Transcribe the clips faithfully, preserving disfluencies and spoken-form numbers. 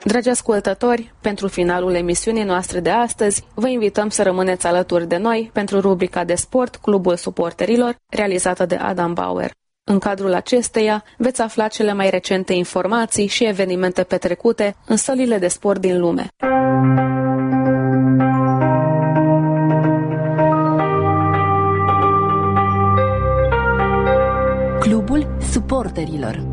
Dragi ascultători, pentru finalul emisiunii noastre de astăzi, vă invităm să rămâneți alături de noi pentru rubrica de sport Clubul Suporterilor, realizată de Adam Bauer. În cadrul acesteia veți afla cele mai recente informații și evenimente petrecute în sălile de sport din lume. Clubul Suporterilor.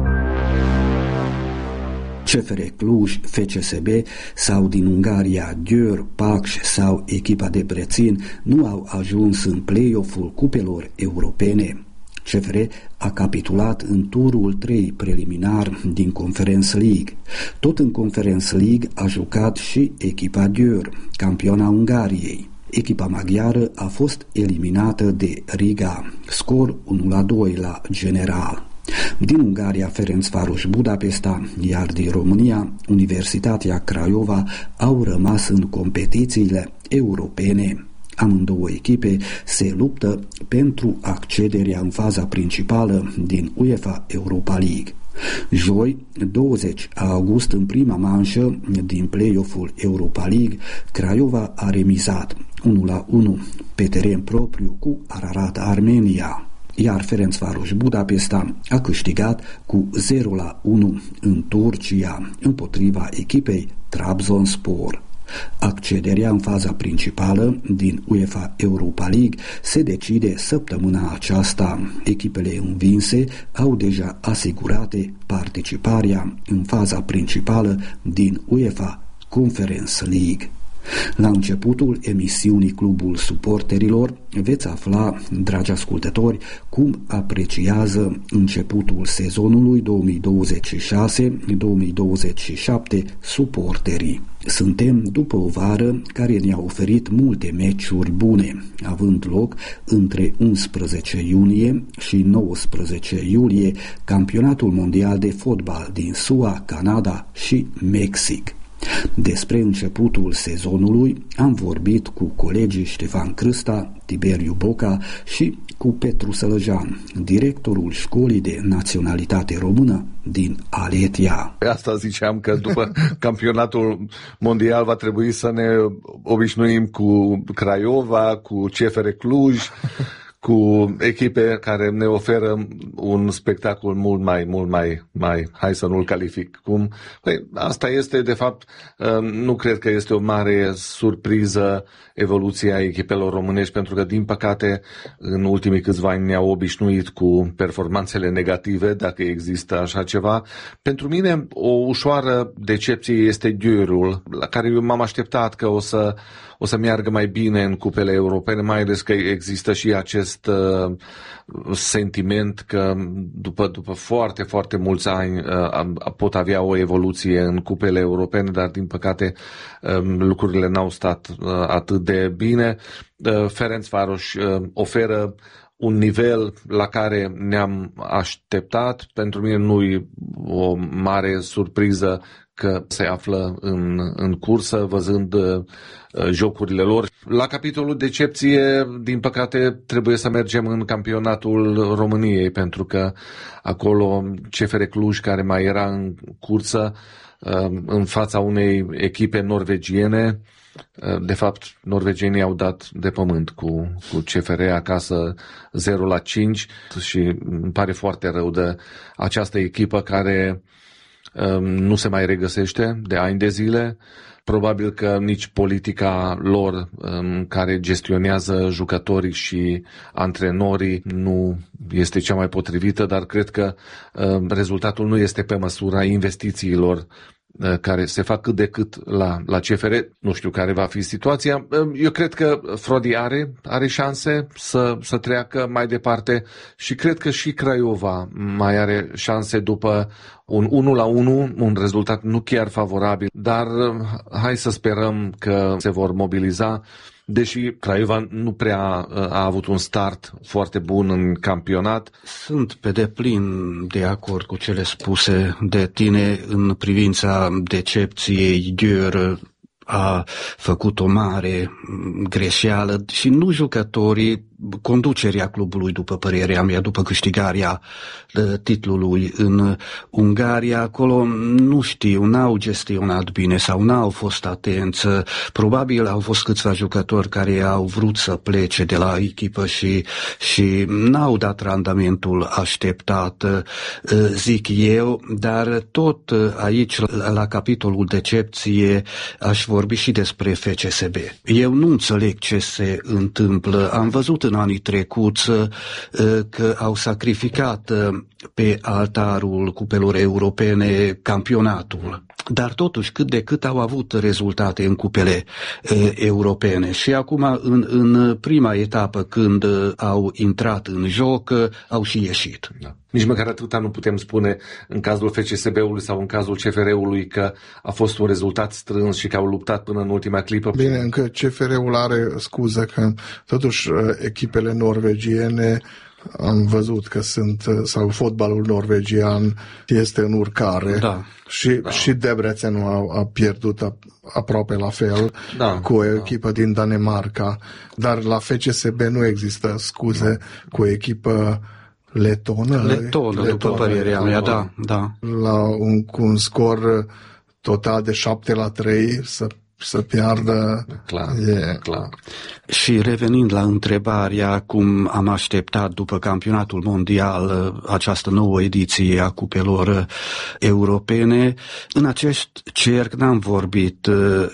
C F R Cluj, F C S B sau din Ungaria Győr, Paks sau echipa de Debrecen nu au ajuns în play-off-ul cupelor europene. C F R a capitulat în turul trei preliminar din Conference League. Tot în Conference League a jucat și echipa Győr, campioana Ungariei. Echipa maghiară a fost eliminată de Riga, scor unu la doi la general. Din Ungaria, Ferencváros Budapesta, iar din România, Universitatea Craiova au rămas în competițiile europene. Amândouă echipe se luptă pentru accederea în faza principală din UEFA Europa League. Joi, douăzeci august, în prima manșă din play-off-ul Europa League, Craiova a remizat unu la unu pe teren propriu cu Ararat Armenia, iar Ferencváros Budapesta a câștigat cu zero la unu în Turcia împotriva echipei Trabzonspor. Accederea în faza principală din UEFA Europa League se decide săptămâna aceasta. Echipele învinse au deja asigurate participarea în faza principală din UEFA Conference League. La începutul emisiunii Clubul Suporterilor veți afla, dragi ascultători, cum apreciază începutul sezonului două mii douăzeci și șase două mii douăzeci și șapte suporterii. Suntem după o vară care ne-a oferit multe meciuri bune, având loc între unsprezece iunie și nouăsprezece iulie campionatul mondial de fotbal din S U A, Canada și Mexic. Despre începutul sezonului am vorbit cu colegii Ștefan Crâsta, Tiberiu Boca și cu Petru Sălăjan, directorul școlii de naționalitate română din Aletia. Asta ziceam, că după campionatul mondial va trebui să ne obișnuim cu Craiova, cu C F R Cluj, cu echipe care ne oferă un spectacol mult mai, mult mai, mai, hai să nu-l calific cum. Păi, asta este, de fapt, nu cred că este o mare surpriză evoluția echipelor românești, pentru că, din păcate, în ultimii câțiva ani ne-au obișnuit cu performanțele negative, dacă există așa ceva. Pentru mine, o ușoară decepție este Győrul, la care eu m-am așteptat că o să, o să meargă mai bine în cupele europene, mai ales că există și acest uh, sentiment că după, după foarte, foarte mulți ani uh, pot avea o evoluție în cupele europene, dar din păcate uh, lucrurile n-au stat uh, atât de bine. Uh, Ferencváros uh, oferă un nivel la care ne-am așteptat. Pentru mine nu e o mare surpriză că se află în, în cursă, văzând uh, jocurile lor. La capitolul decepție, din păcate, trebuie să mergem în campionatul României, pentru că acolo C F R Cluj, care mai era în cursă, uh, în fața unei echipe norvegiene, uh, de fapt, norvegienii au dat de pământ cu, cu C F R acasă zero la cinci și îmi pare foarte rău de această echipă care nu se mai regăsește de ani de zile. Probabil că nici politica lor, care gestionează jucătorii și antrenorii, nu este cea mai potrivită, dar cred că rezultatul nu este pe măsura investițiilor care se fac cât de cât la, la C F R. Nu știu care va fi situația. Eu cred că Frodi are, are șanse să, să treacă mai departe și cred că și Craiova mai are șanse după un unu la unu, un rezultat nu chiar favorabil, dar hai să sperăm că se vor mobiliza, deși Craiova nu prea a avut un start foarte bun în campionat. Sunt pe deplin de acord cu cele spuse de tine în privința decepției. Győr a făcut o mare greșeală și nu jucătorii, conducerea clubului, după părerea mea, după câștigarea titlului în Ungaria. Acolo nu știu, n-au gestionat bine sau n-au fost atenți. Probabil au fost câțiva jucători care au vrut să plece de la echipă și, și n-au dat randamentul așteptat, zic eu, dar tot aici, la capitolul decepție, aș vorbi și despre F C S B. Eu nu înțeleg ce se întâmplă. Am văzut în anii trecuți că au sacrificat pe altarul cupelor europene campionatul. Dar totuși cât de cât au avut rezultate în cupele e, europene și acum în, în prima etapă când au intrat în joc au și ieșit. Da. Nici măcar atâta nu putem spune în cazul F C S B-ului sau în cazul C F R-ului că a fost un rezultat strâns și că au luptat până în ultima clipă. Bine, încă C F R-ul are scuză că totuși echipele norvegiene am văzut că sunt, sau fotbalul norvegian este în urcare, da. și, da. și Debrecen a, a pierdut a, aproape la fel, da. cu o echipă da. din Danemarca, dar la F C S B nu există scuze da. cu o echipă letonă. Letonă, după părerea mea, da, da. La un, cu un scor total de șapte la trei să să piardă. Clar, e... clar. Și revenind la întrebarea cum am așteptat după campionatul mondial această nouă ediție a cupelor europene, în acest cerc n-am vorbit,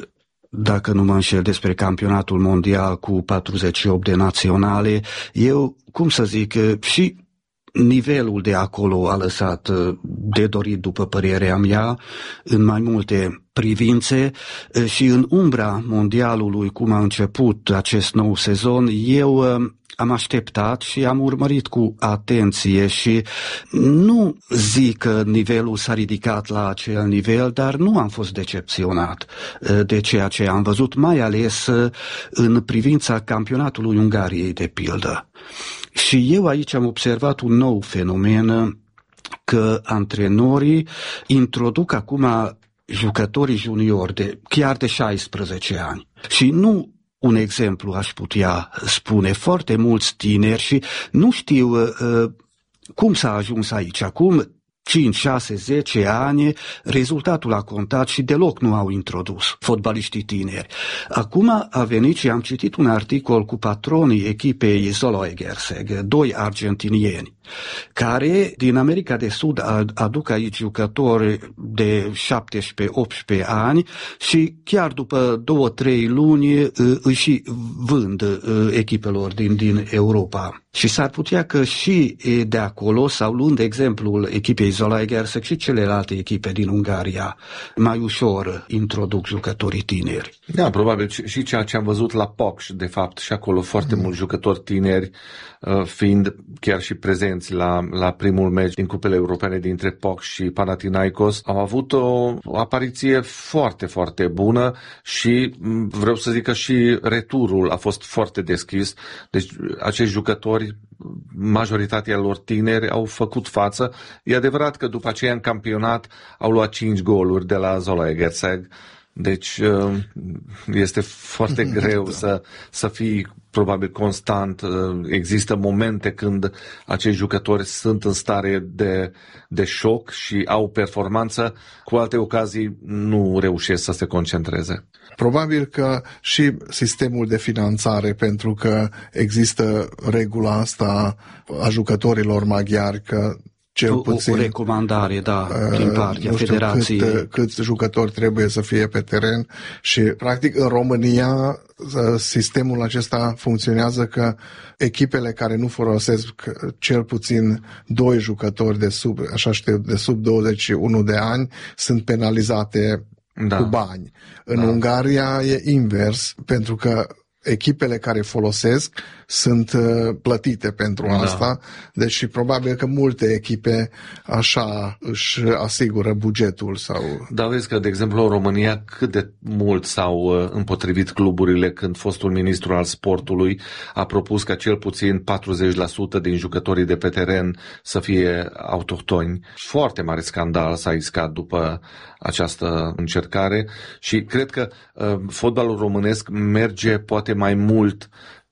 dacă nu mă înșel, despre campionatul mondial cu patruzeci și opt de naționale. Eu, cum să zic, și nivelul de acolo a lăsat de dorit, după părerea mea, în mai multe privințe și în umbra mondialului, cum a început acest nou sezon, eu am așteptat și am urmărit cu atenție și nu zic că nivelul s-a ridicat la acel nivel, dar nu am fost decepționat de ceea ce am văzut, mai ales în privința campionatului Ungariei, de pildă. Și eu aici am observat un nou fenomen, că antrenorii introduc acum jucătorii juniori de chiar de șaisprezece ani. Și nu un exemplu aș putea spune, foarte mulți tineri și nu știu uh, cum s-a ajuns aici. Acum cinci, șase, zece ani, rezultatul a contat și deloc nu au introdus fotbaliștii tineri. Acum a venit și am citit un articol cu patronii echipei Zalaegerszeg, doi argentinieni, care din America de Sud aduc aici jucători de șaptesprezece optsprezece ani și chiar după două, trei luni îi și vând echipelor din, din Europa. Și s-ar putea că și de acolo, sau luând exemplul echipei Zalaegerszeg și celelalte echipe din Ungaria, mai ușor introduc jucătorii tineri. Da, probabil și ceea ce am văzut la P O C, de fapt, și acolo foarte mm. mulți jucători tineri, fiind chiar și prezenți la, la primul meci din cupele europene dintre P O C și Panathinaikos, au avut o, o apariție foarte, foarte bună și vreau să zic că și returul a fost foarte deschis. Deci acești jucători, majoritatea lor tineri, au făcut față. E adevărat că după aceea în campionat au luat cinci goluri de la Zalaegerszeg. Deci este foarte greu să, să fii probabil constant. Există momente când acești jucători sunt în stare de, de șoc și au performanță, cu alte ocazii nu reușesc să se concentreze. Probabil că și sistemul de finanțare, pentru că există regula asta a jucătorilor maghiari că cel puțin o, o recomandare, da, din partea nu știu Federației. Cât, câți jucători trebuie să fie pe teren și, practic, în România sistemul acesta funcționează că echipele care nu folosesc cel puțin doi jucători de sub, așa știu, de sub douăzeci și unu de ani sunt penalizate da. cu bani. În da. Ungaria e invers, pentru că echipele care folosesc sunt uh, plătite pentru da. asta, deci probabil că multe echipe așa își asigură bugetul. Sau... Dar vezi că, de exemplu, în România cât de mult s-au uh, împotrivit cluburile când fostul ministru al sportului a propus ca cel puțin patruzeci la sută din jucătorii de pe teren să fie autohtoni. Foarte mare scandal s-a iscat după această încercare și cred că uh, fotbalul românesc merge poate mai mult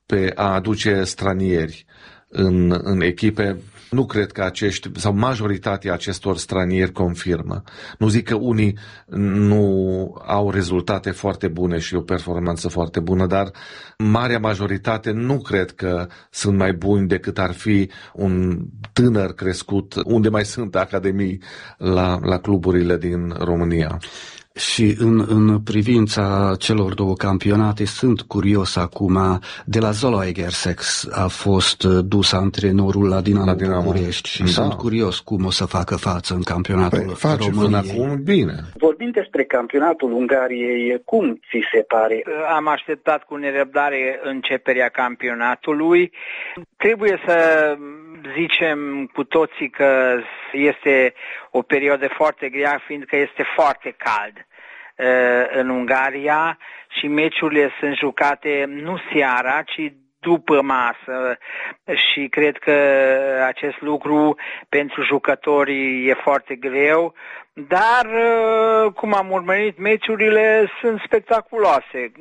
pe a aduce stranieri în, în echipe. Nu cred că acești, sau majoritatea acestor stranieri confirmă. Nu zic că unii nu au rezultate foarte bune și o performanță foarte bună, dar marea majoritate nu cred că sunt mai buni decât ar fi un tânăr crescut, unde mai sunt academii la, la cluburile din România. Și în, în privința celor două campionate sunt curios acum, de la Zalaegerszeg a fost dus antrenorul la Dinamo, la Dinamo. București și da. Sunt curios cum o să facă față în campionatul păi, face României. Până acum bine. Vorbind despre campionatul Ungariei, cum ți se pare? Am așteptat cu nerăbdare începerea campionatului. Trebuie să zicem cu toții că este o perioadă foarte grea, fiindcă este foarte cald în Ungaria și meciurile sunt jucate nu seara, ci după masă și cred că acest lucru pentru jucători e foarte greu, dar cum am urmărit meciurile sunt spectaculoase.